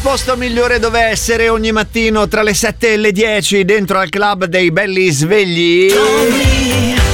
posto migliore dove essere ogni mattino tra le 7 e le 10 dentro al club dei belli svegli.